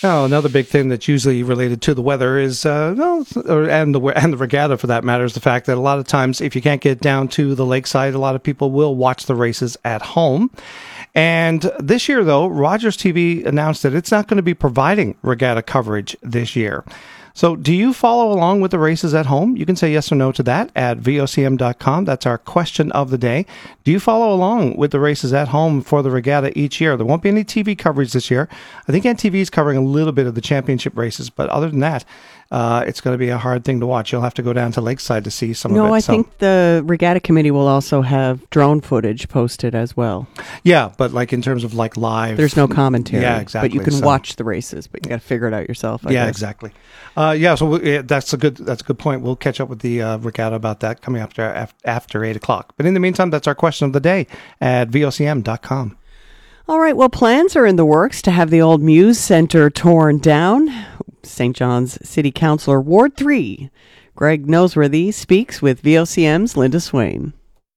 Now, another big thing that's usually related to the weather is, and the regatta for that matter, is the fact that a lot of times, if you can't get down to the lakeside, a lot of people will watch the races at home. And this year, though, Rogers TV announced that it's not going to be providing regatta coverage this year. So do you follow along with the races at home? You can say yes or no to that at vocm.com. That's our question of the day. Do you follow along with the races at home for the regatta each year? There won't be any TV coverage this year. I think NTV is covering a little bit of the championship races, but other than that, it's going to be a hard thing to watch. You'll have to go down to Lakeside to see some of it. No, I think the regatta committee will also have drone footage posted as well. Yeah, but like in terms of like live. There's no commentary. Yeah, exactly. But you can watch the races, but you got to figure it out yourself, I guess. Exactly. So that's a good point. We'll catch up with the regatta about that coming up after 8 o'clock. But in the meantime, that's our question of the day at vocm.com. All right, well, plans are in the works to have the old Muse Center torn down. St. John's City Councillor Ward 3, Greg Noseworthy, speaks with VOCM's Linda Swain.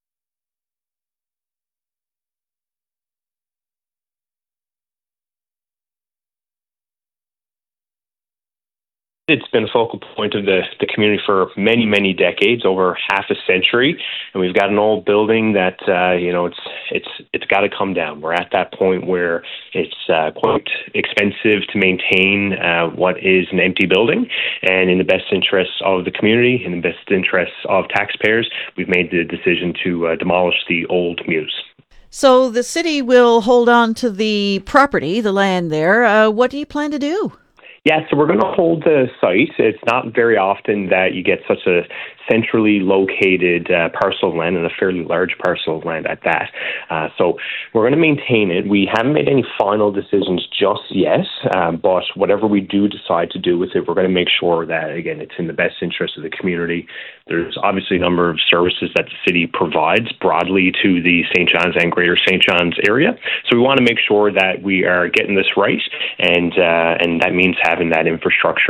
It's been a focal point of the community for many, many decades, over half a century, and we've got an old building that it's got to come down. We're at that point where it's quite expensive to maintain what is an empty building, and in the best interests of the community, in the best interests of taxpayers, we've made the decision to demolish the old Muse. So the city will hold on to the property, the land there. What do you plan to do? Yeah, so we're going to hold the site. It's not very often that you get such a centrally located parcel of land, and a fairly large parcel of land at that. So we're going to maintain it. We haven't made any final decisions just yet, but whatever we do decide to do with it, we're going to make sure that, again, it's in the best interest of the community. There's obviously a number of services that the city provides broadly to the St. John's and Greater St. John's area. So we want to make sure that we are getting this right, and that means having that infrastructure